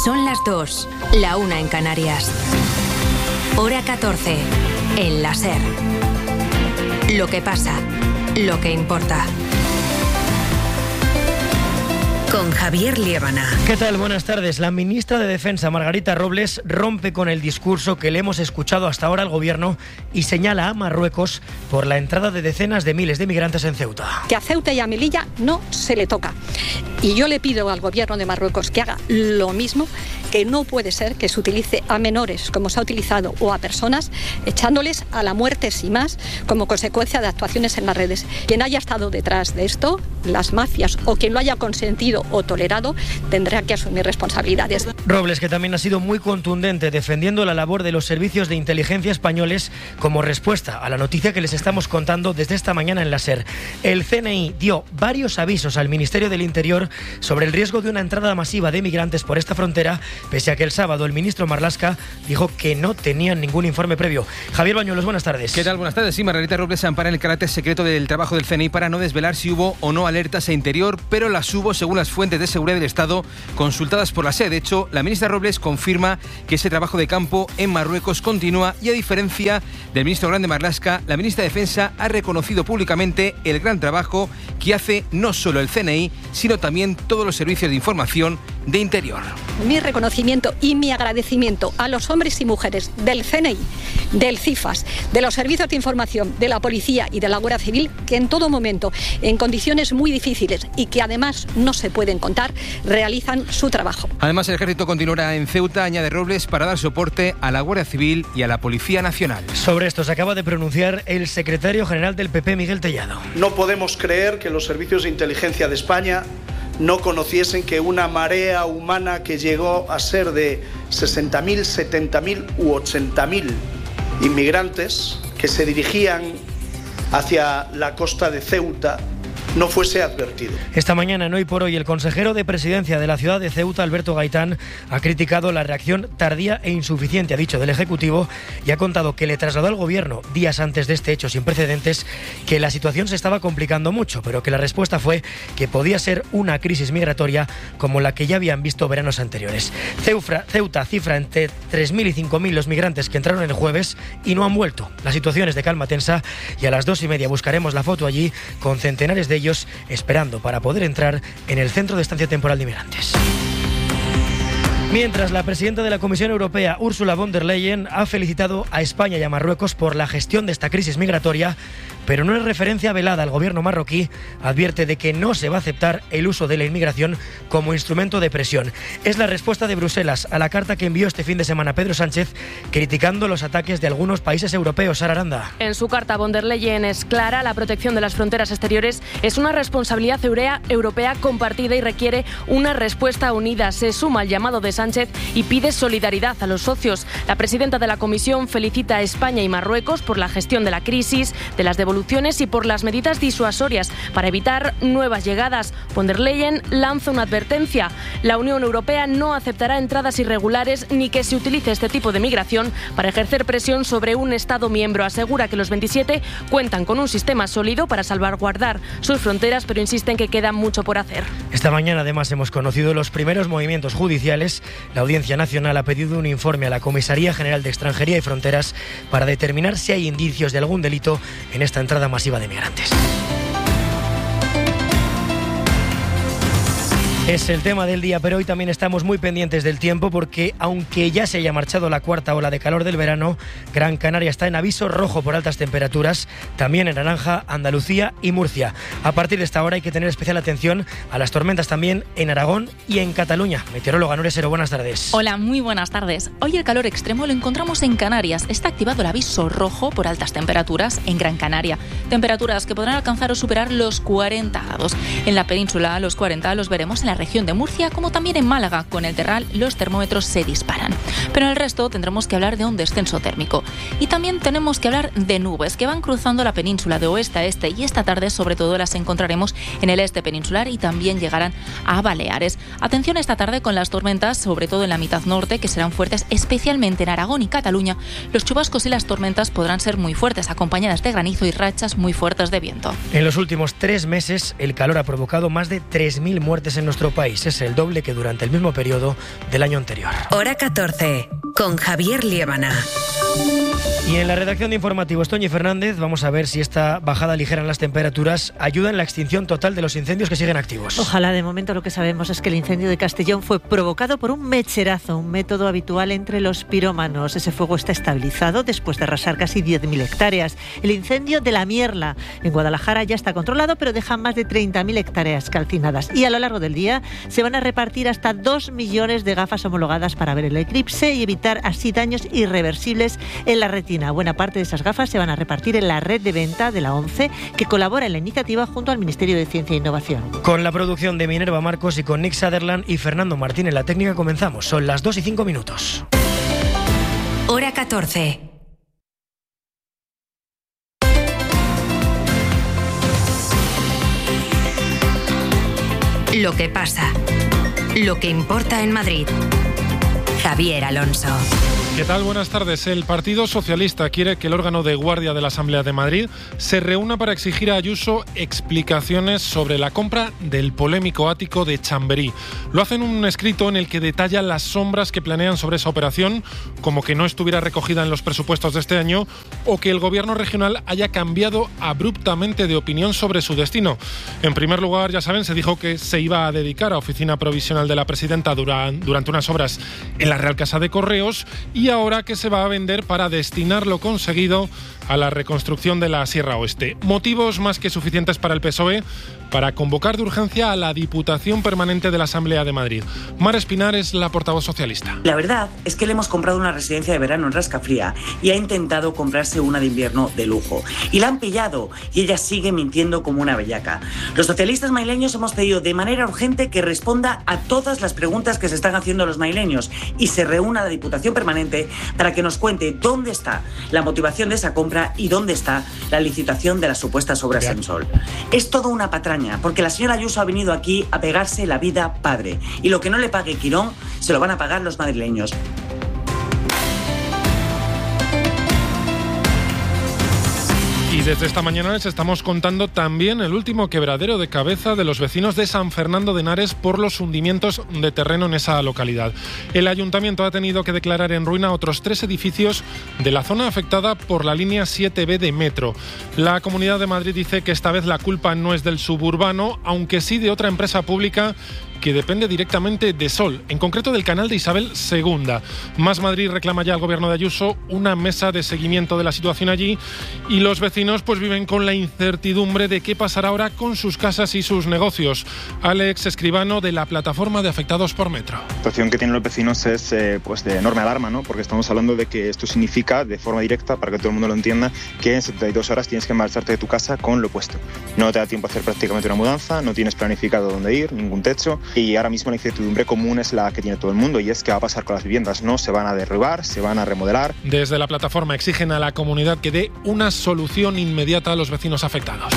Son las 2, la 1 en Canarias. Hora 14, en la SER. Lo que pasa, lo que importa. Con Javier Liébana. ¿Qué tal? Buenas tardes. La ministra de Defensa, Margarita Robles, rompe con el discurso que le hemos escuchado hasta ahora al Gobierno y señala a Marruecos por la entrada de decenas de miles de migrantes en Ceuta. Que a Ceuta y a Melilla no se le toca. Y yo le pido al Gobierno de Marruecos que haga lo mismo, que no puede ser que se utilice a menores, como se ha utilizado, o a personas, echándoles a la muerte sin más, como consecuencia de actuaciones en las redes. Quien haya estado detrás de esto, las mafias, o quien lo haya consentido o tolerado, tendrá que asumir responsabilidades. Robles, que también ha sido muy contundente defendiendo la labor de los servicios de inteligencia españoles como respuesta a la noticia que les estamos contando desde esta mañana en la SER. El CNI dio varios avisos al Ministerio del Interior sobre el riesgo de una entrada masiva de migrantes por esta frontera, pese a que el sábado el ministro Marlaska dijo que no tenían ningún informe previo. Javier Bañuelos, buenas tardes. ¿Qué tal? Buenas tardes. Sí, Margarita Robles se ampara en el carácter secreto del trabajo del CNI para no desvelar si hubo o no alertas a Interior, pero las hubo según las fuentes de seguridad del Estado consultadas por la SER. De hecho, la ministra Robles confirma que ese trabajo de campo en Marruecos continúa y, a diferencia del ministro Grande Marlaska, la ministra de Defensa ha reconocido públicamente el gran trabajo que hace no solo el CNI, sino también todos los servicios de información de Interior. Mi reconocimiento y mi agradecimiento a los hombres y mujeres del CNI, del CIFAS, de los servicios de información, de la policía y de la Guardia Civil, que en todo momento, en condiciones muy difíciles y que además no se pueden contar, realizan su trabajo. Además, el ejército continuará en Ceuta, añade Robles, para dar soporte a la Guardia Civil y a la Policía Nacional. Sobre esto se acaba de pronunciar el secretario general del PP, Miguel Tellado. No podemos creer que los servicios de inteligencia de España no conociesen que una marea humana que llegó a ser de 60.000, 70.000 u 80.000 inmigrantes que se dirigían hacia la costa de Ceuta no fuese advertido. Esta mañana, en Hoy por Hoy, el consejero de Presidencia de la ciudad de Ceuta, Alberto Gaitán, ha criticado la reacción tardía e insuficiente, ha dicho, del Ejecutivo, y ha contado que le trasladó al Gobierno, días antes de este hecho sin precedentes, que la situación se estaba complicando mucho, pero que la respuesta fue que podía ser una crisis migratoria como la que ya habían visto veranos anteriores. Ceuta cifra entre 3.000 y 5.000 los migrantes que entraron el jueves y no han vuelto. La situación es de calma tensa y a las 2:30 buscaremos la foto allí con centenares de ellos esperando para poder entrar en el Centro de Estancia Temporal de Inmigrantes. Mientras, la presidenta de la Comisión Europea, Ursula von der Leyen, ha felicitado a España y a Marruecos por la gestión de esta crisis migratoria, pero no es referencia velada al gobierno marroquí, advierte de que no se va a aceptar el uso de la inmigración como instrumento de presión. Es la respuesta de Bruselas a la carta que envió este fin de semana Pedro Sánchez, criticando los ataques de algunos países europeos. Sara Aranda. En su carta, von der Leyen es clara: la protección de las fronteras exteriores es una responsabilidad europea compartida y requiere una respuesta unida. Se suma al llamado de Sánchez y pide solidaridad a los socios. La presidenta de la Comisión felicita a España y Marruecos por la gestión de la crisis, de las devoluciones y por las medidas disuasorias para evitar nuevas llegadas. Von der Leyen lanza una advertencia: la Unión Europea no aceptará entradas irregulares ni que se utilice este tipo de migración para ejercer presión sobre un Estado miembro. Asegura que los 27 cuentan con un sistema sólido para salvaguardar sus fronteras, pero insiste en que queda mucho por hacer. Esta mañana, además, hemos conocido los primeros movimientos judiciales. La Audiencia Nacional ha pedido un informe a la Comisaría General de Extranjería y Fronteras para determinar si hay indicios de algún delito en esta entrada masiva de migrantes. Es el tema del día, pero hoy también estamos muy pendientes del tiempo porque, aunque ya se haya marchado la cuarta ola de calor del verano, Gran Canaria está en aviso rojo por altas temperaturas, también en naranja Andalucía y Murcia. A partir de esta hora hay que tener especial atención a las tormentas también en Aragón y en Cataluña. Meteoróloga Nuria Sero, buenas tardes. Hola, muy buenas tardes. Hoy el calor extremo lo encontramos en Canarias. Está activado el aviso rojo por altas temperaturas en Gran Canaria. Temperaturas que podrán alcanzar o superar los 40 grados. En la península, los 40 los veremos en la región de Murcia, como también en Málaga. Con el Terral los termómetros se disparan. Pero en el resto tendremos que hablar de un descenso térmico. Y también tenemos que hablar de nubes que van cruzando la península de oeste a este, y esta tarde sobre todo las encontraremos en el este peninsular y también llegarán a Baleares. Atención esta tarde con las tormentas, sobre todo en la mitad norte, que serán fuertes, especialmente en Aragón y Cataluña. Los chubascos y las tormentas podrán ser muy fuertes, acompañadas de granizo y rachas muy fuertes de viento. En los últimos 3 meses, el calor ha provocado más de 3.000 muertes en nuestro nuestro país. Es el doble que durante el mismo periodo del año anterior. Hora 14, con Javier Liébana. Y en la redacción de Informativos, Toñi Fernández, vamos a ver si esta bajada ligera en las temperaturas ayuda en la extinción total de los incendios que siguen activos. Ojalá. De momento lo que sabemos es que el incendio de Castellón fue provocado por un mecherazo, un método habitual entre los pirómanos. Ese fuego está estabilizado después de arrasar casi 10.000 hectáreas. El incendio de La Mierla en Guadalajara ya está controlado, pero deja más de 30.000 hectáreas calcinadas. Y a lo largo del día se van a repartir hasta 2 millones de gafas homologadas para ver el eclipse y evitar así daños irreversibles en la retina. Buena parte de esas gafas se van a repartir en la red de venta de la ONCE, que colabora en la iniciativa junto al Ministerio de Ciencia e Innovación. Con la producción de Minerva Marcos y con Nick Sutherland y Fernando Martín en la técnica comenzamos. Son las 2:05. Hora 14. Lo que pasa. Lo que importa en Madrid. Javier Alonso. ¿Qué tal? Buenas tardes. El Partido Socialista quiere que el órgano de guardia de la Asamblea de Madrid se reúna para exigir a Ayuso explicaciones sobre la compra del polémico ático de Chamberí. Lo hace en un escrito en el que detalla las sombras que planean sobre esa operación, como que no estuviera recogida en los presupuestos de este año o que el gobierno regional haya cambiado abruptamente de opinión sobre su destino. En primer lugar, ya saben, se dijo que se iba a dedicar a oficina provisional de la presidenta durante unas obras en la Real Casa de Correos y ahora que se va a vender para destinar lo conseguido a la reconstrucción de la Sierra Oeste. Motivos más que suficientes para el PSOE para convocar de urgencia a la Diputación Permanente de la Asamblea de Madrid. Mar Espinar es la portavoz socialista. La verdad es que le hemos comprado una residencia de verano en Rascafría y ha intentado comprarse una de invierno de lujo. Y la han pillado y ella sigue mintiendo como una bellaca. Los socialistas madrileños hemos pedido de manera urgente que responda a todas las preguntas que se están haciendo los madrileños y se reúna la Diputación Permanente para que nos cuente dónde está la motivación de esa compra y dónde está la licitación de las supuestas obras en Sol. Es todo una patraña, porque la señora Ayuso ha venido aquí a pegarse la vida padre. Y lo que no le pague Quirón, se lo van a pagar los madrileños. Y desde esta mañana les estamos contando también el último quebradero de cabeza de los vecinos de San Fernando de Henares por los hundimientos de terreno en esa localidad. El ayuntamiento ha tenido que declarar en ruina otros 3 edificios de la zona afectada por la línea 7B de metro. La Comunidad de Madrid dice que esta vez la culpa no es del suburbano, aunque sí de otra empresa pública que depende directamente de Sol, en concreto del canal de Isabel II. Más Madrid reclama ya al gobierno de Ayuso una mesa de seguimiento de la situación allí y los vecinos pues viven con la incertidumbre de qué pasará ahora con sus casas y sus negocios. Alex Escribano, de la plataforma de afectados por metro. La situación que tienen los vecinos es pues de enorme alarma, ¿no? Porque estamos hablando de que esto significa, de forma directa, para que todo el mundo lo entienda, que en 72 horas tienes que marcharte de tu casa con lo puesto. No te da tiempo a hacer prácticamente una mudanza, no tienes planificado dónde ir, ningún techo. Y ahora mismo la incertidumbre común es la que tiene todo el mundo y es qué va a pasar con las viviendas. No se van a derribar, se van a remodelar. Desde la plataforma exigen a la comunidad que dé una solución inmediata a los vecinos afectados.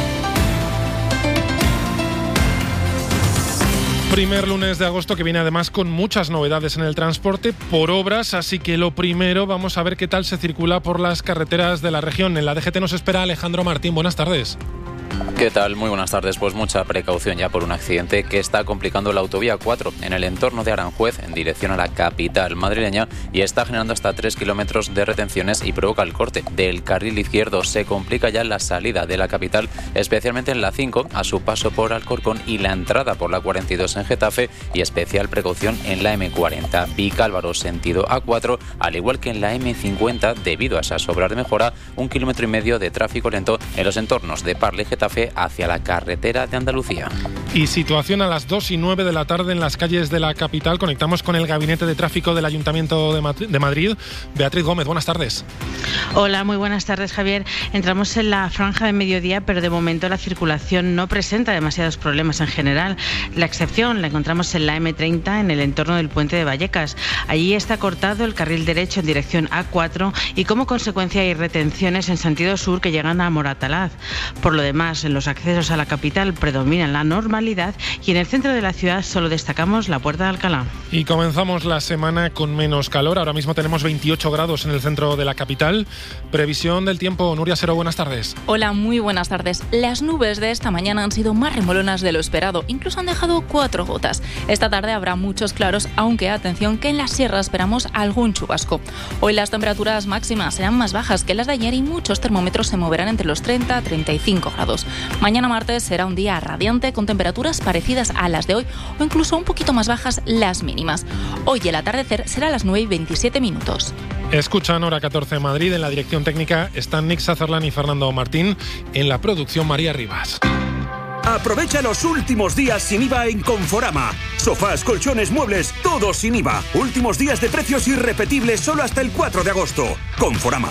Primer lunes de agosto que viene además con muchas novedades en el transporte por obras, así que lo primero vamos a ver qué tal se circula por las carreteras de la región. En la DGT nos espera Alejandro Martín. Buenas tardes. ¿Qué tal? Muy buenas tardes. Pues mucha precaución ya por un accidente que está complicando la autovía 4 en el entorno de Aranjuez en dirección a la capital madrileña y está generando hasta 3 kilómetros de retenciones y provoca el corte del carril izquierdo. Se complica ya la salida de la capital, especialmente en la 5 a su paso por Alcorcón y la entrada por la 42 en Getafe y especial precaución en la M40 Vicálvaro sentido A4, al igual que en la M50 debido a esas obras de mejora, 1,5 kilómetros de tráfico lento en los entornos de Parla y Getafe hacia la carretera de Andalucía. Y situación a las 2:09 de la tarde en las calles de la capital. Conectamos con el Gabinete de Tráfico del Ayuntamiento de Madrid. Beatriz Gómez, buenas tardes. Hola, muy buenas tardes, Javier. Entramos en la franja de mediodía, pero de momento la circulación no presenta demasiados problemas en general. La excepción la encontramos en la M30, en el entorno del puente de Vallecas. Allí está cortado el carril derecho en dirección A4 y como consecuencia hay retenciones en sentido sur que llegan a Moratalaz. Por lo demás, problemas en los accesos a la capital predominan la normalidad y en el centro de la ciudad solo destacamos la Puerta de Alcalá. Y comenzamos la semana con menos calor. Ahora mismo tenemos 28 grados en el centro de la capital. Previsión del tiempo. Nuria Sero, buenas tardes. Hola, muy buenas tardes. Las nubes de esta mañana han sido más remolonas de lo esperado. Incluso han dejado 4 gotas. Esta tarde habrá muchos claros, aunque atención que en la sierra esperamos algún chubasco. Hoy las temperaturas máximas serán más bajas que las de ayer y muchos termómetros se moverán entre los 30 a 35 grados. Mañana martes será un día radiante con temperaturas parecidas a las de hoy o incluso un poquito más bajas las mínimas. Hoy el atardecer será a las 9:27. Escuchan Hora 14 Madrid. En la dirección técnica están Nick Sazerlan y Fernando Martín. En la producción María Rivas. Aprovecha los últimos días sin IVA en Conforama. Sofás, colchones, muebles, todo sin IVA. Últimos días de precios irrepetibles solo hasta el 4 de agosto. Conforama.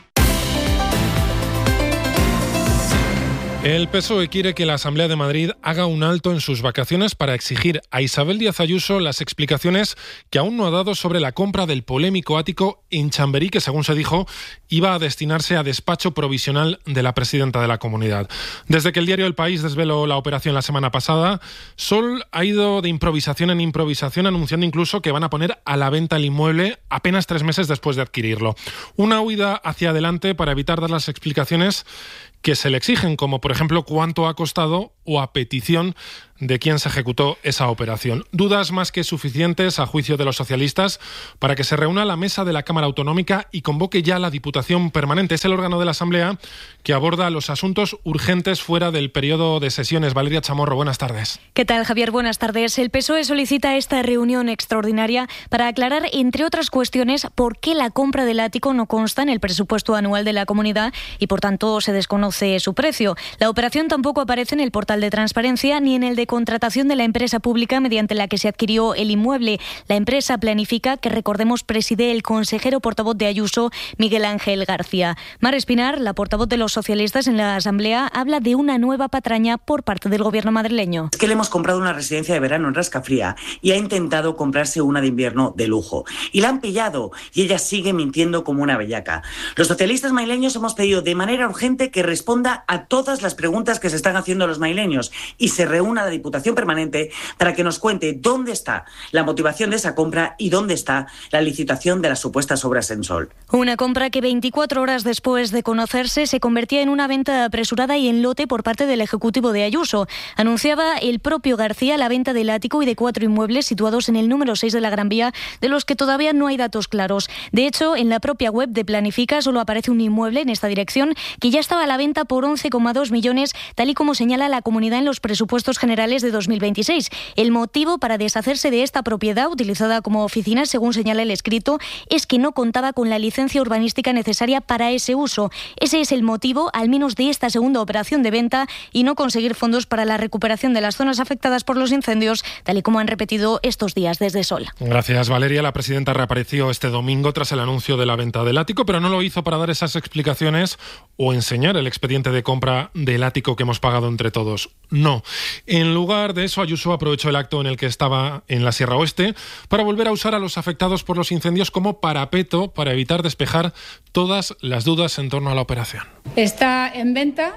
El PSOE quiere que la Asamblea de Madrid haga un alto en sus vacaciones para exigir a Isabel Díaz Ayuso las explicaciones que aún no ha dado sobre la compra del polémico ático en Chamberí, que según se dijo iba a destinarse a despacho provisional de la presidenta de la comunidad. Desde que el diario El País desveló la operación la semana pasada, Sol ha ido de improvisación en improvisación, anunciando incluso que van a poner a la venta el inmueble apenas 3 meses después de adquirirlo. Una huida hacia adelante para evitar dar las explicaciones que se le exigen, como por ejemplo cuánto ha costado o a petición de quién se ejecutó esa operación. Dudas más que suficientes, a juicio de los socialistas, para que se reúna la mesa de la Cámara Autonómica y convoque ya la Diputación Permanente. Es el órgano de la Asamblea que aborda los asuntos urgentes fuera del periodo de sesiones. Valeria Chamorro, buenas tardes. ¿Qué tal, Javier? Buenas tardes. El PSOE solicita esta reunión extraordinaria para aclarar, entre otras cuestiones, por qué la compra del ático no consta en el presupuesto anual de la comunidad y, por tanto, se desconoce su precio. La operación tampoco aparece en el portal de transparencia ni en el de contratación de la empresa pública mediante la que se adquirió el inmueble. La empresa Planifica, que recordemos preside el consejero portavoz de Ayuso, Miguel Ángel García. Mar Espinar, la portavoz de los socialistas en la Asamblea, habla de una nueva patraña por parte del gobierno madrileño. Es que le hemos comprado una residencia de verano en Rascafría y ha intentado comprarse una de invierno de lujo. Y la han pillado y ella sigue mintiendo como una bellaca. Los socialistas madrileños hemos pedido de manera urgente que responda a todas las preguntas que se están haciendo los madrileños y se reúna la Diputación Permanente para que nos cuente dónde está la motivación de esa compra y dónde está la licitación de las supuestas obras en Sol. Una compra que 24 horas después de conocerse se convertía en una venta apresurada y en lote por parte del Ejecutivo de Ayuso. Anunciaba el propio García la venta del ático y de 4 inmuebles situados en el número 6 de la Gran Vía, de los que todavía no hay datos claros. De hecho, en la propia web de Planifica solo aparece un inmueble en esta dirección que ya estaba a la venta por 11,2 millones, tal y como señala la comunidad en los presupuestos generales de 2026. El motivo para deshacerse de esta propiedad, utilizada como oficina, según señala el escrito, es que no contaba con la licencia urbanística necesaria para ese uso. Ese es el motivo, al menos de esta segunda operación de venta, y no conseguir fondos para la recuperación de las zonas afectadas por los incendios, tal y como han repetido estos días desde Sol. Gracias, Valeria. La presidenta reapareció este domingo tras el anuncio de la venta del ático, pero no lo hizo para dar esas explicaciones o enseñar el expediente de compra del ático que hemos pagado entre todos. No. En lugar de eso, Ayuso aprovechó el acto en el que estaba en la Sierra Oeste para volver a usar a los afectados por los incendios como parapeto para evitar despejar todas las dudas en torno a la operación. Está en venta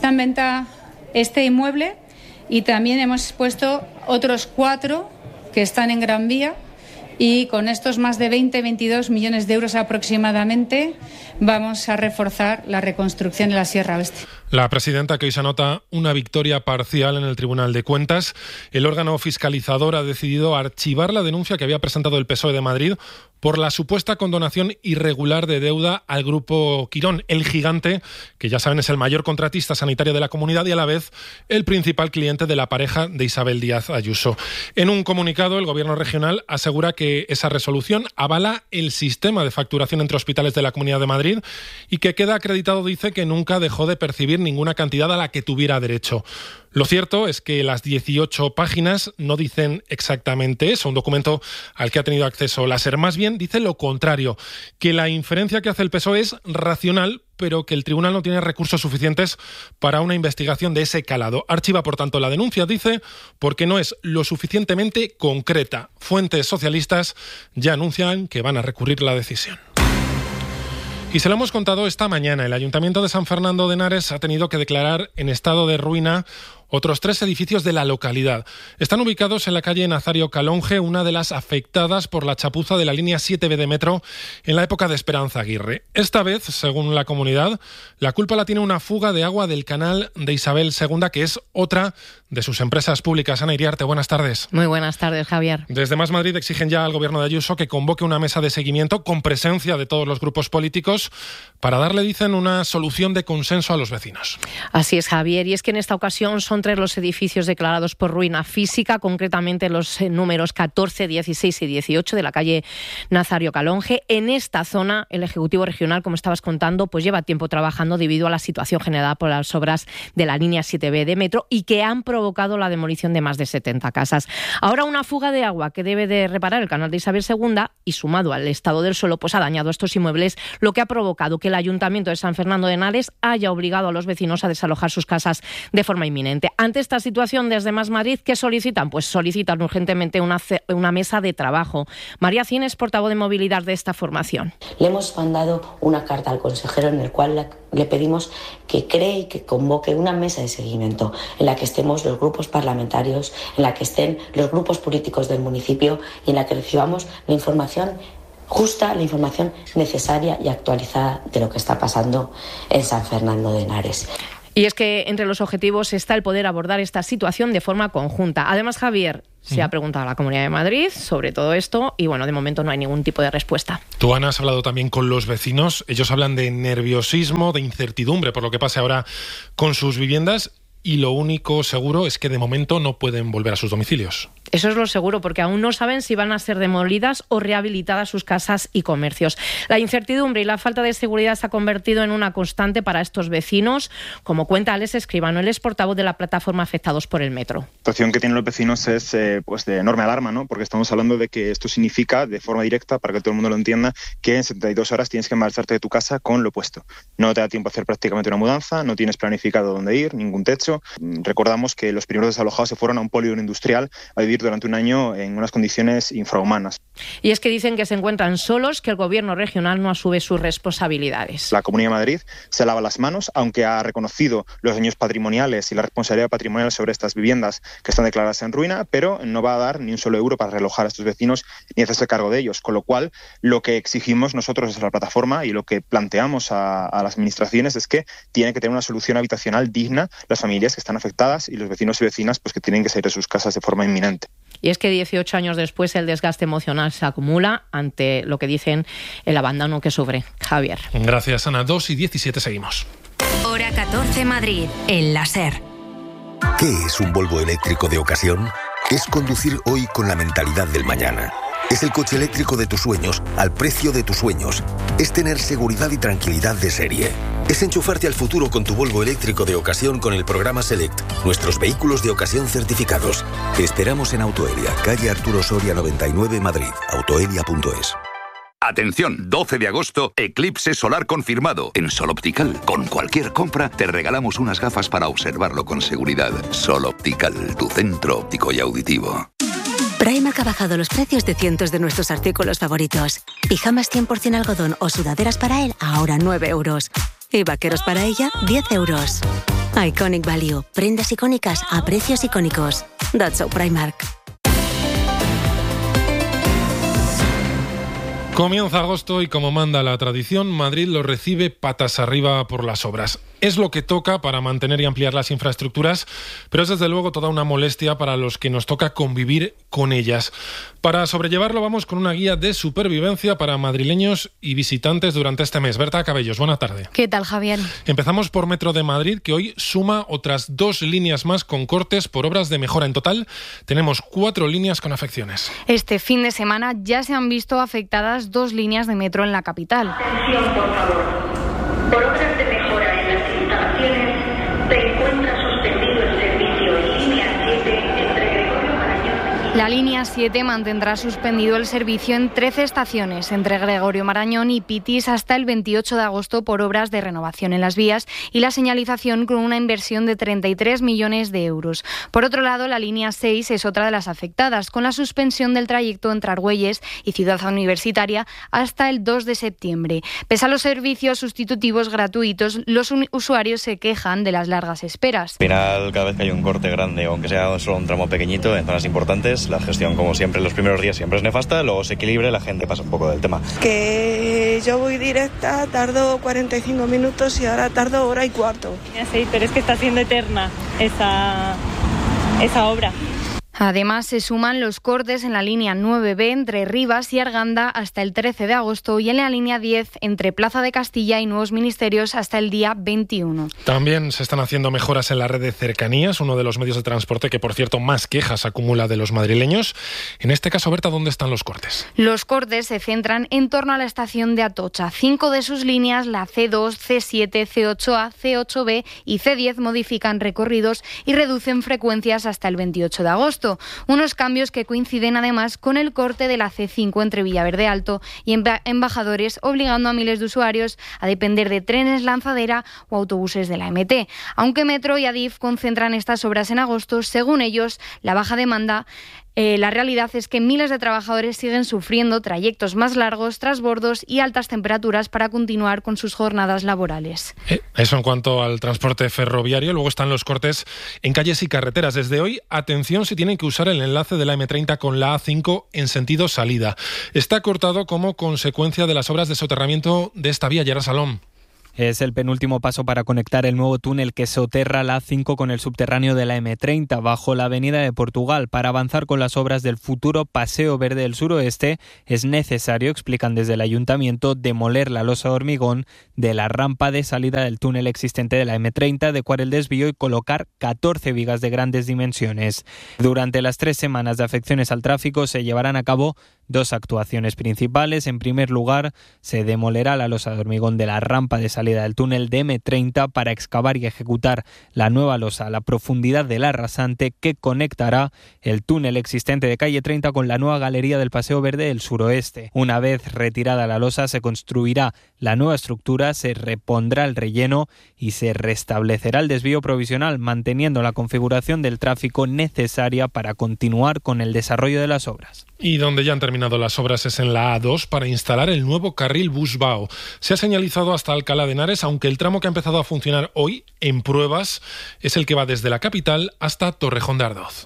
este inmueble y también hemos puesto otros 4 que están en Gran Vía. Y con estos más de 22 millones de euros aproximadamente vamos a reforzar la reconstrucción de la Sierra Oeste. La presidenta, que hoy se anota una victoria parcial en el Tribunal de Cuentas. El órgano fiscalizador ha decidido archivar la denuncia que había presentado el PSOE de Madrid por la supuesta condonación irregular de deuda al Grupo Quirón, el gigante, que ya saben es el mayor contratista sanitario de la comunidad y a la vez el principal cliente de la pareja de Isabel Díaz Ayuso. En un comunicado, el Gobierno regional asegura que esa resolución avala el sistema de facturación entre hospitales de la Comunidad de Madrid y que queda acreditado, dice, que nunca dejó de percibir ninguna cantidad a la que tuviera derecho. Lo cierto es que las 18 páginas no dicen exactamente eso, un documento al que ha tenido acceso la SER. Más bien dice lo contrario, que la inferencia que hace el PSOE es racional, pero que el tribunal no tiene recursos suficientes para una investigación de ese calado. Archiva, por tanto, la denuncia, dice, porque no es lo suficientemente concreta. Fuentes socialistas ya anuncian que van a recurrir la decisión. Y se lo hemos contado esta mañana. El Ayuntamiento de San Fernando de Henares ha tenido que declarar en estado de ruina otros 3 edificios de la localidad. Están ubicados en la calle Nazario Calonge, una de las afectadas por la chapuza de la línea 7B de metro en la época de Esperanza Aguirre. Esta vez, según la comunidad, la culpa la tiene una fuga de agua del canal de Isabel II, que es otra de sus empresas públicas. Ana Iriarte, buenas tardes. Muy buenas tardes, Javier. Desde Más Madrid exigen ya al gobierno de Ayuso que convoque una mesa de seguimiento con presencia de todos los grupos políticos para darle, dicen, una solución de consenso a los vecinos. Así es, Javier, y es que en esta ocasión son 3 los edificios declarados por ruina física, concretamente los números 14, 16 y 18 de la calle Nazario Calonge. En esta zona, el Ejecutivo Regional, como estabas contando, pues lleva tiempo trabajando debido a la situación generada por las obras de la línea 7B de metro y que han provocado la demolición de más de 70 casas. Ahora una fuga de agua que debe de reparar el canal de Isabel II y sumado al estado del suelo, pues ha dañado estos inmuebles, lo que ha provocado que el Ayuntamiento de San Fernando de Henares haya obligado a los vecinos a desalojar sus casas de forma inminente. Ante esta situación, desde Más Madrid, ¿qué solicitan? Pues solicitan urgentemente una mesa de trabajo. María Cines, portavoz de movilidad de esta formación. Le hemos mandado una carta al consejero en la cual le pedimos que cree y que convoque una mesa de seguimiento en la que estemos los grupos parlamentarios, en la que estén los grupos políticos del municipio y en la que recibamos la información justa, la información necesaria y actualizada de lo que está pasando en San Fernando de Henares. Y es que entre los objetivos está el poder abordar esta situación de forma conjunta. Además, Javier, se ha preguntado a la Comunidad de Madrid sobre todo esto y, bueno, de momento no hay ningún tipo de respuesta. Tú, Ana, has hablado también con los vecinos. Ellos hablan de nerviosismo, de incertidumbre por lo que pase ahora con sus viviendas y lo único seguro es que de momento no pueden volver a sus domicilios. Eso es lo seguro, porque aún no saben si van a ser demolidas o rehabilitadas sus casas y comercios. La incertidumbre y la falta de seguridad se ha convertido en una constante para estos vecinos, como cuenta Alex Escribano, él es portavoz de la plataforma Afectados por el Metro. La situación que tienen los vecinos es pues de enorme alarma, ¿no? Porque estamos hablando de que esto significa, de forma directa, para que todo el mundo lo entienda, que en 72 horas tienes que marcharte de tu casa con lo puesto. No te da tiempo a hacer prácticamente una mudanza, no tienes planificado dónde ir, ningún techo. Recordamos que los primeros desalojados se fueron a un polígono industrial a vivir durante un año en unas condiciones infrahumanas. Y es que dicen que se encuentran solos, que el gobierno regional no asume sus responsabilidades. La Comunidad de Madrid se lava las manos, aunque ha reconocido los daños patrimoniales y la responsabilidad patrimonial sobre estas viviendas que están declaradas en ruina, pero no va a dar ni un solo euro para realojar a estos vecinos ni hacerse cargo de ellos. Con lo cual, lo que exigimos nosotros desde la plataforma y lo que planteamos a las administraciones es que tiene que tener una solución habitacional digna las familias que están afectadas y los vecinos y vecinas pues que tienen que salir de sus casas de forma inminente. Y es que 18 años después el desgaste emocional se acumula ante lo que dicen el abandono que sufre. Javier. Gracias, Ana. 2:17 seguimos. Hora 14 Madrid, en la SER. ¿Qué es un Volvo eléctrico de ocasión? Es conducir hoy con la mentalidad del mañana. Es el coche eléctrico de tus sueños, al precio de tus sueños. Es tener seguridad y tranquilidad de serie. Es enchufarte al futuro con tu Volvo eléctrico de ocasión con el programa Select, nuestros vehículos de ocasión certificados. Te esperamos en Autoelia, calle Arturo Soria 99, Madrid. Autoelia.es. Atención, 12 de agosto, eclipse solar confirmado. En Sol Optical, con cualquier compra, te regalamos unas gafas para observarlo con seguridad. Sol Optical, tu centro óptico y auditivo. Primark ha bajado los precios de cientos de nuestros artículos favoritos. Pijamas 100% algodón o sudaderas para él, ahora 9 euros. Y vaqueros para ella, 10 euros. Iconic Value. Prendas icónicas a precios icónicos. That's so Primark. Comienza agosto y, como manda la tradición, Madrid lo recibe patas arriba por las obras. Es lo que toca para mantener y ampliar las infraestructuras, pero es desde luego toda una molestia para los que nos toca convivir con ellas. Para sobrellevarlo vamos con una guía de supervivencia para madrileños y visitantes durante este mes. Berta Cabellos, buena tarde. ¿Qué tal, Javier? Empezamos por Metro de Madrid, que hoy suma otras 2 líneas más con cortes por obras de mejora. En total tenemos 4 líneas con afecciones. Este fin de semana ya se han visto afectadas 2 líneas de metro en la capital. Atención, por favor. Por obras de mejora en las instalaciones se encuentra suspendido el servicio en línea 7 entre Gregorio Marañón. La La línea 7 mantendrá suspendido el servicio en 13 estaciones entre Gregorio Marañón y Pitis hasta el 28 de agosto por obras de renovación en las vías y la señalización con una inversión de 33 millones de euros. Por otro lado, la línea 6 es otra de las afectadas, con la suspensión del trayecto entre Argüelles y Ciudad Universitaria hasta el 2 de septiembre. Pese a los servicios sustitutivos gratuitos, los usuarios se quejan de las largas esperas. Al final, cada vez que hay un corte grande, aunque sea solo un tramo pequeñito en zonas importantes, la gestión, como siempre, los primeros días siempre es nefasta, luego se equilibra y la gente pasa un poco del tema. Que yo voy directa, tardo 45 minutos y ahora tardo hora y cuarto. Sí, pero es que está siendo eterna esa obra. Además, se suman los cortes en la línea 9B entre Rivas y Arganda hasta el 13 de agosto y en la línea 10 entre Plaza de Castilla y Nuevos Ministerios hasta el día 21. También se están haciendo mejoras en la red de cercanías, uno de los medios de transporte que, por cierto, más quejas acumula de los madrileños. En este caso, Berta, ¿dónde están los cortes? Los cortes se centran en torno a la estación de Atocha. 5 de sus líneas, la C2, C7, C8A, C8B y C10, modifican recorridos y reducen frecuencias hasta el 28 de agosto. Unos cambios que coinciden además con el corte de la C5 entre Villaverde Alto y Embajadores, obligando a miles de usuarios a depender de trenes lanzadera o autobuses de la MT. Aunque Metro y Adif concentran estas obras en agosto, según ellos, la baja demanda. La realidad es que miles de trabajadores siguen sufriendo trayectos más largos, trasbordos y altas temperaturas para continuar con sus jornadas laborales. Eso en cuanto al transporte ferroviario. Luego están los cortes en calles y carreteras. Desde hoy, atención si tienen que usar el enlace de la M30 con la A5 en sentido salida. Está cortado como consecuencia de las obras de soterramiento de esta vía, Gerard Salom. Es el penúltimo paso para conectar el nuevo túnel que soterra la A5 con el subterráneo de la M30 bajo la avenida de Portugal. Para avanzar con las obras del futuro Paseo Verde del Suroeste es necesario, explican desde el Ayuntamiento, demoler la losa de hormigón de la rampa de salida del túnel existente de la M30, adecuar el desvío y colocar 14 vigas de grandes dimensiones. Durante las 3 semanas de afecciones al tráfico se llevarán a cabo 2 actuaciones principales. En primer lugar, se demolerá la losa de hormigón de la rampa de salida del túnel de M30 para excavar y ejecutar la nueva losa a la profundidad del arrasante que conectará el túnel existente de calle 30 con la nueva galería del Paseo Verde del Suroeste. Una vez retirada la losa, se construirá la nueva estructura, se repondrá el relleno y se restablecerá el desvío provisional, manteniendo la configuración del tráfico necesaria para continuar con el desarrollo de las obras. Y donde ya han terminado las obras es en la A2 para instalar el nuevo carril Busbao. Se ha señalizado hasta Alcalá de Henares, aunque el tramo que ha empezado a funcionar hoy en pruebas es el que va desde la capital hasta Torrejón de Ardoz.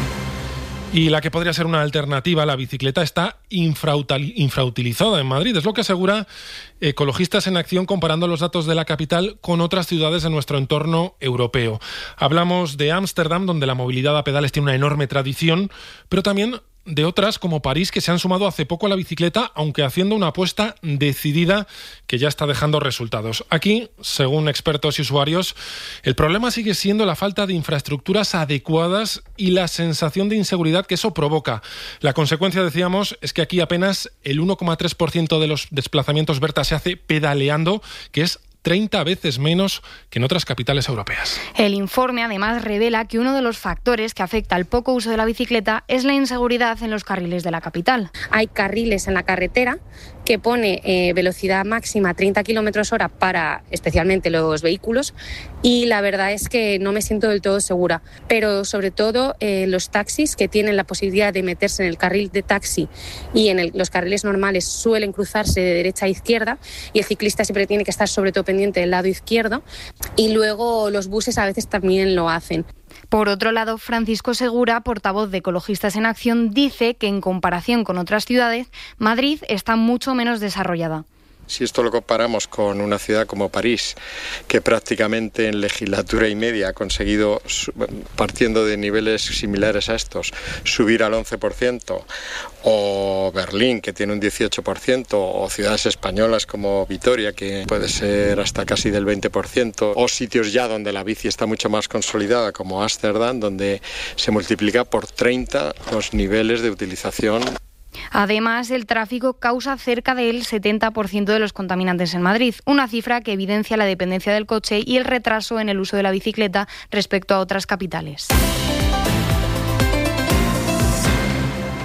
Y la que podría ser una alternativa a la bicicleta está infrautilizada en Madrid. Es lo que asegura Ecologistas en Acción comparando los datos de la capital con otras ciudades de nuestro entorno europeo. Hablamos de Ámsterdam, donde la movilidad a pedales tiene una enorme tradición, pero también de otras como París, que se han sumado hace poco a la bicicleta, aunque haciendo una apuesta decidida que ya está dejando resultados. Aquí, según expertos y usuarios, el problema sigue siendo la falta de infraestructuras adecuadas y la sensación de inseguridad que eso provoca. La consecuencia, decíamos, es que aquí apenas el 1,3% de los desplazamientos, Berta, se hace pedaleando, que es 30 veces menos que en otras capitales europeas. El informe además revela que uno de los factores que afecta al poco uso de la bicicleta es la inseguridad en los carriles de la capital. Hay carriles en la carretera que pone velocidad máxima 30 km/h para especialmente los vehículos y la verdad es que no me siento del todo segura, pero sobre todo los taxis que tienen la posibilidad de meterse en el carril de taxi y en los carriles normales suelen cruzarse de derecha a izquierda y el ciclista siempre tiene que estar sobre todo pendiente del lado izquierdo y luego los buses a veces también lo hacen. Por otro lado, Francisco Segura, portavoz de Ecologistas en Acción, dice que en comparación con otras ciudades, Madrid está mucho menos desarrollada. Si esto lo comparamos con una ciudad como París, que prácticamente en legislatura y media ha conseguido, partiendo de niveles similares a estos, subir al 11%, o Berlín, que tiene un 18%, o ciudades españolas como Vitoria, que puede ser hasta casi del 20%, o sitios ya donde la bici está mucho más consolidada, como Ámsterdam, donde se multiplica por 30 los niveles de utilización. Además, el tráfico causa cerca del 70% de los contaminantes en Madrid, una cifra que evidencia la dependencia del coche y el retraso en el uso de la bicicleta respecto a otras capitales.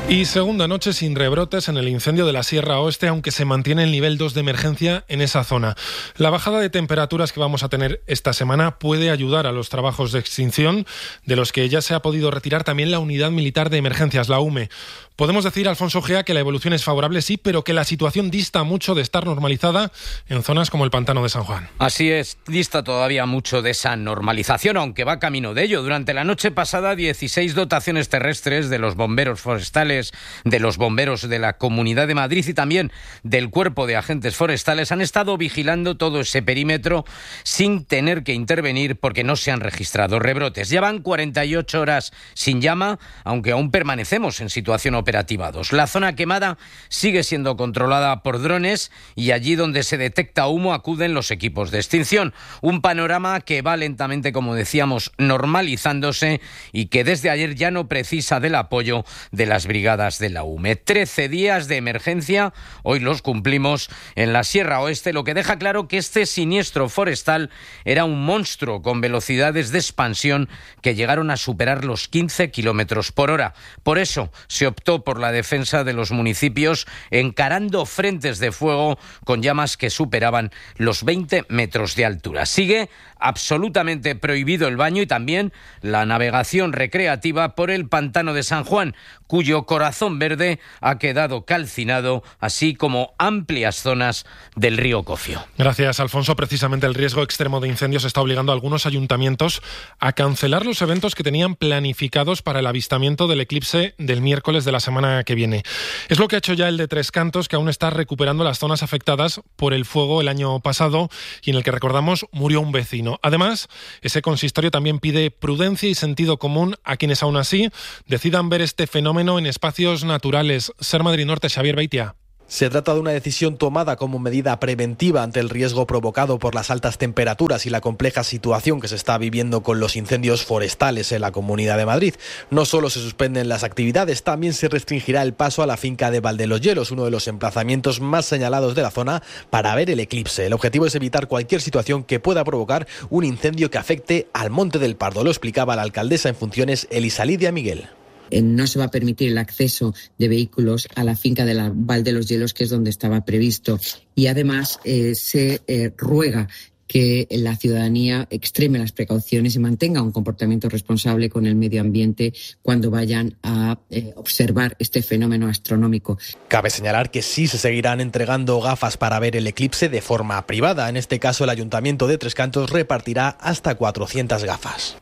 Y segunda noche sin rebrotes en el incendio de la Sierra Oeste, aunque se mantiene el nivel 2 de emergencia en esa zona. La bajada de temperaturas que vamos a tener esta semana puede ayudar a los trabajos de extinción, de los que ya se ha podido retirar también la Unidad Militar de Emergencias, la UME. Podemos decir, Alfonso Gea, que la evolución es favorable, sí, pero que la situación dista mucho de estar normalizada en zonas como el Pantano de San Juan. Así es, dista todavía mucho de esa normalización, aunque va camino de ello. Durante la noche pasada, 16 dotaciones terrestres de los bomberos forestales, de los bomberos de la Comunidad de Madrid y también del Cuerpo de Agentes Forestales han estado vigilando todo ese perímetro sin tener que intervenir porque no se han registrado rebrotes. Ya van 48 horas sin llama, aunque aún permanecemos en situación operativa 2. La zona quemada sigue siendo controlada por drones y allí donde se detecta humo acuden los equipos de extinción. Un panorama que va lentamente, como decíamos, normalizándose y que desde ayer ya no precisa del apoyo de las brigadas de la UME. 13 días de emergencia, hoy los cumplimos en la Sierra Oeste, lo que deja claro que este siniestro forestal era un monstruo con velocidades de expansión que llegaron a superar los 15 kilómetros por hora. Por eso se optó por la defensa de los municipios encarando frentes de fuego con llamas que superaban los 20 metros de altura. Sigue absolutamente prohibido el baño y también la navegación recreativa por el Pantano de San Juan, cuyo corazón verde ha quedado calcinado, así como amplias zonas del río Cofio. Gracias, Alfonso. Precisamente el riesgo extremo de incendios está obligando a algunos ayuntamientos a cancelar los eventos que tenían planificados para el avistamiento del eclipse del miércoles de la semana que viene. Es lo que ha hecho ya el de Tres Cantos, que aún está recuperando las zonas afectadas por el fuego el año pasado y en el que, recordamos, murió un vecino. Además, ese consistorio también pide prudencia y sentido común a quienes aún así decidan ver este fenómeno en espacios naturales. Ser Madrid Norte, Xavier Beitia. Se trata de una decisión tomada como medida preventiva ante el riesgo provocado por las altas temperaturas y la compleja situación que se está viviendo con los incendios forestales en la Comunidad de Madrid. No solo se suspenden las actividades, también se restringirá el paso a la finca de Valdeloyeros, uno de los emplazamientos más señalados de la zona para ver el eclipse. El objetivo es evitar cualquier situación que pueda provocar un incendio que afecte al Monte del Pardo. Lo explicaba la alcaldesa en funciones, Elisa Lidia Miguel. No se va a permitir el acceso de vehículos a la finca de la Val de los Hielos, que es donde estaba previsto. Y además se ruega que la ciudadanía extreme las precauciones y mantenga un comportamiento responsable con el medio ambiente cuando vayan a observar este fenómeno astronómico. Cabe señalar que sí se seguirán entregando gafas para ver el eclipse de forma privada. En este caso, el Ayuntamiento de Tres Cantos repartirá hasta 400 gafas.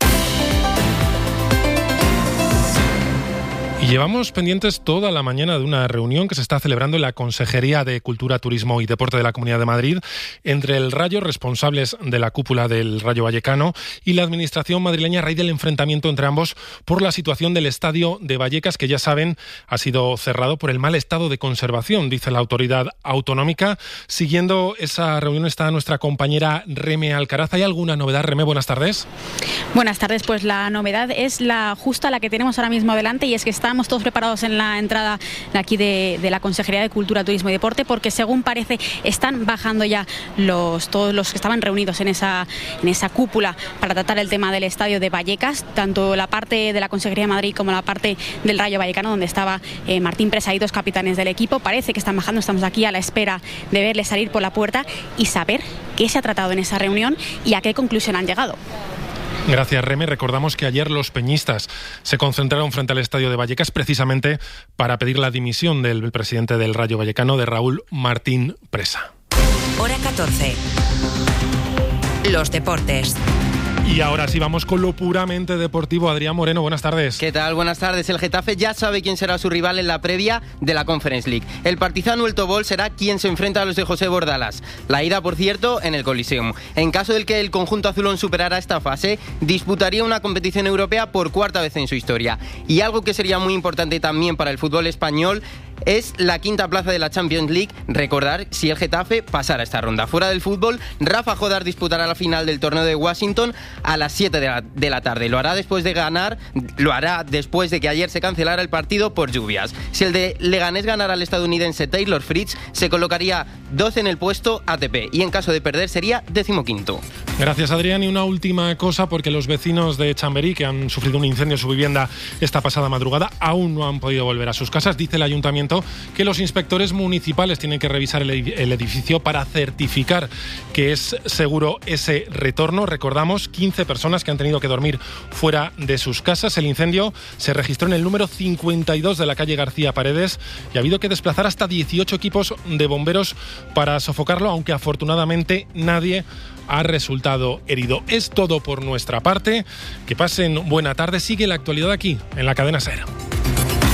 Y llevamos pendientes toda la mañana de una reunión que se está celebrando en la Consejería de Cultura, Turismo y Deporte de la Comunidad de Madrid entre el Rayo, responsables de la cúpula del Rayo Vallecano, y la Administración madrileña a raíz del enfrentamiento entre ambos por la situación del estadio de Vallecas, que ya saben ha sido cerrado por el mal estado de conservación, dice la autoridad autonómica. Siguiendo esa reunión está nuestra compañera Reme Alcaraz. ¿Hay alguna novedad, Reme? Buenas tardes. Buenas tardes. Pues la novedad es la justa, la que tenemos ahora mismo delante, y es que estamos todos preparados en la entrada de aquí de la Consejería de Cultura, Turismo y Deporte, porque según parece están bajando ya todos los que estaban reunidos en esa cúpula para tratar el tema del estadio de Vallecas, tanto la parte de la Consejería de Madrid como la parte del Rayo Vallecano, donde estaba Martín Presa y dos capitanes del equipo. Parece que están bajando, estamos aquí a la espera de verles salir por la puerta y saber qué se ha tratado en esa reunión y a qué conclusión han llegado. Gracias, Reme. Recordamos que ayer los peñistas se concentraron frente al estadio de Vallecas precisamente para pedir la dimisión del presidente del Rayo Vallecano, de Raúl Martín Presa. Hora 14. Los deportes. Y ahora sí vamos con lo puramente deportivo. Adrián Moreno, buenas tardes. ¿Qué tal? Buenas tardes. El Getafe ya sabe quién será su rival en la previa de la Conference League. El Partizan El Tobol será quien se enfrenta a los de José Bordalas. La ida, por cierto, en el Coliseum. En caso de que el conjunto azulón superara esta fase, disputaría una competición europea por cuarta vez en su historia. Y algo que sería muy importante también para el fútbol español es la quinta plaza de la Champions League. Recordar si el Getafe pasara esta ronda. Fuera del fútbol, Rafa Jodar disputará la final del torneo de Washington a las 7 de la tarde. Lo hará después de que ayer se cancelara el partido por lluvias. Si el de Leganés ganara al estadounidense Taylor Fritz, se colocaría 12 en el puesto ATP y en caso de perder sería 15º. Gracias, Adrián. Y una última cosa, porque los vecinos de Chamberí, que han sufrido un incendio en su vivienda esta pasada madrugada, aún no han podido volver a sus casas. Dice el ayuntamiento que los inspectores municipales tienen que revisar el edificio para certificar que es seguro ese retorno. Recordamos, 15 personas que han tenido que dormir fuera de sus casas. El incendio se registró en el número 52 de la calle García Paredes y ha habido que desplazar hasta 18 equipos de bomberos para sofocarlo, aunque afortunadamente nadie ha resultado herido. Es todo por nuestra parte. Que pasen buena tarde. Sigue la actualidad aquí, en la cadena SER.